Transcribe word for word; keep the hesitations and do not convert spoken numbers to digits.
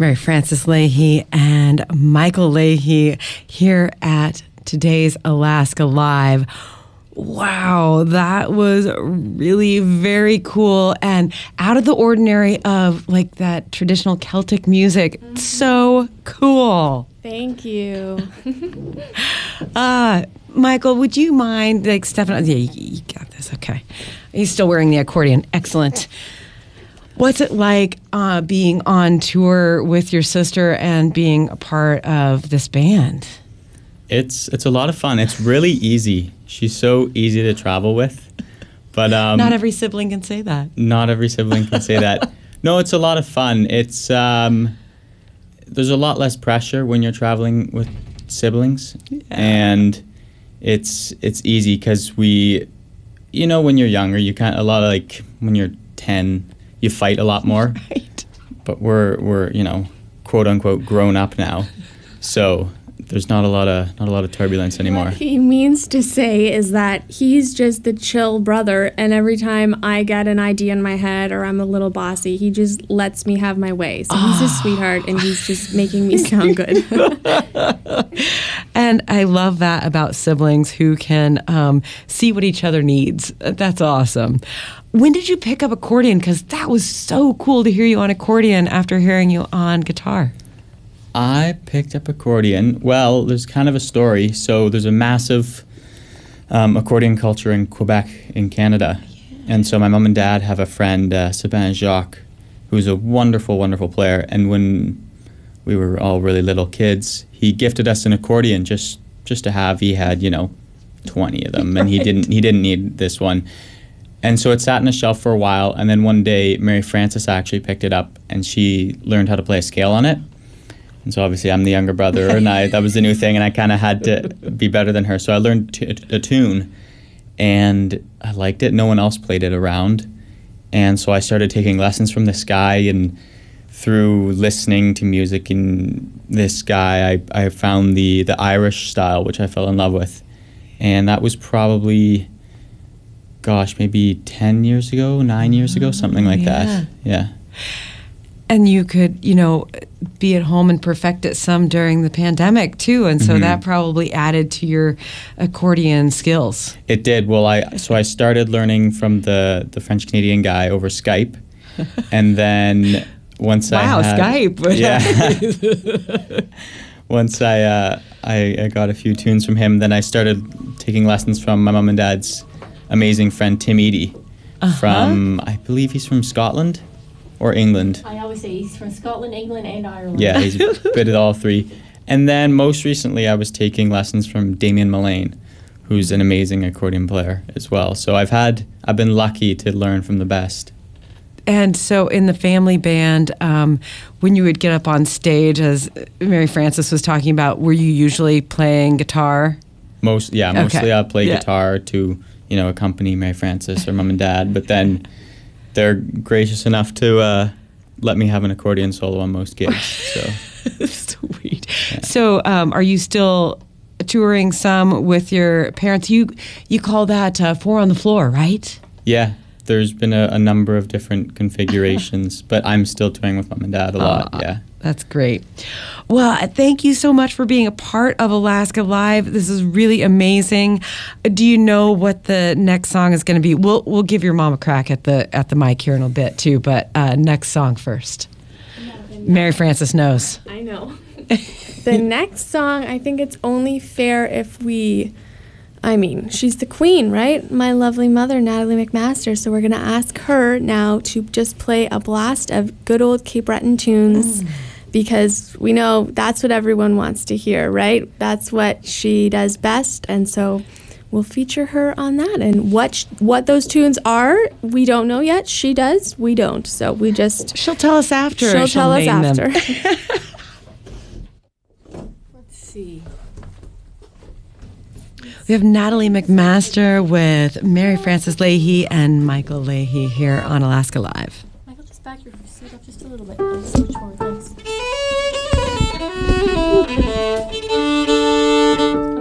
Mary Frances Leahy and Michael Leahy here at today's Alaska Live. Wow, that was really very cool and out of the ordinary of like that traditional Celtic music. Mm-hmm. So cool. Thank you. uh, Michael, would you mind, like, Stefan? Yeah, you, you got this. Okay. He's still wearing the accordion. Excellent. What's it like uh, being on tour with your sister and being a part of this band? It's it's a lot of fun. It's really easy. She's so easy to travel with. But um, not every sibling can say that. Not every sibling can say that. No, it's a lot of fun. It's um, there's a lot less pressure when you're traveling with siblings, yeah. and it's it's easy because we, you know, when you're younger, you can't a lot of like when you're ten, you fight a lot more. Right. But we're we're you know, quote unquote grown up now, so. There's not a lot of not a lot of turbulence anymore. What he means to say is that he's just the chill brother, and every time I get an idea in my head or I'm a little bossy, he just lets me have my way. So oh. he's a sweetheart, and he's just making me sound good. And I love that about siblings who can um, see what each other needs. That's awesome. When did you pick up accordion? Because that was so cool to hear you on accordion after hearing you on guitar. I picked up accordion. Well, there's kind of a story. So there's a massive um, accordion culture in Quebec, in Canada. Yeah. And so my mom and dad have a friend, uh, Sabin Jacques, who's a wonderful, wonderful player. And when we were all really little kids, he gifted us an accordion just just to have. He had, you know, twenty of them, and right. he didn't he didn't need this one. And so it sat on a shelf for a while. And then one day, Mary Frances actually picked it up, and she learned how to play a scale on it. And so obviously I'm the younger brother, and I that was the new thing, and I kind of had to be better than her. So I learned t- a tune, and I liked it. No one else played it around. And so I started taking lessons from this guy, and through listening to music and this guy, I, I found the, the Irish style, which I fell in love with. And that was probably, gosh, maybe ten years ago, nine years ago, something like yeah. that. Yeah. And you could, you know, be at home and perfect it some during the pandemic too, and so mm-hmm. that probably added to your accordion skills. It did. Well, I so I started learning from the the French Canadian guy over Skype, and then once wow, I had, Skype, yeah. once I, uh, I I got a few tunes from him, then I started taking lessons from my mom and dad's amazing friend Tim Eady, uh-huh. from I believe he's from Scotland. Or England. I always say he's from Scotland, England, and Ireland. Yeah, he's a bit of all three. And then most recently I was taking lessons from Damien Mullane, who's an amazing accordion player as well. So I've had, I've been lucky to learn from the best. And so in the family band, um, when you would get up on stage, as Mary Frances was talking about, were you usually playing guitar? Most, yeah, mostly okay. I'll play yeah. guitar to, you know, accompany Mary Frances or mom and dad, but then they're gracious enough to uh, let me have an accordion solo on most gigs. So sweet. Yeah. So, um, are you still touring some with your parents? You you call that uh, four on the floor, right? Yeah. There's been a, a number of different configurations, but I'm still touring with mom and dad a lot. Uh, yeah. That's great. Well, thank you so much for being a part of Alaska Live. This is really amazing. Do you know what the next song is going to be? We'll we'll give your mom a crack at the at the mic here in a bit too, but uh, next song first. Mary Frances knows. I know. The next song, I think it's only fair if we, I mean, she's the queen, right? My lovely mother, Natalie McMaster. So we're going to ask her now to just play a blast of good old Cape Breton tunes. Mm. Because we know that's what everyone wants to hear, right? That's what she does best, and so we'll feature her on that. And what sh- what those tunes are, we don't know yet. She does, we don't. So we just... She'll tell us after. She'll, she'll tell us after. Let's see. We have Natalie McMaster with Mary Frances Leahy and Michael Leahy here on Alaska Live. Michael, just back your seat up just a little bit. I'll switch forward, thanks.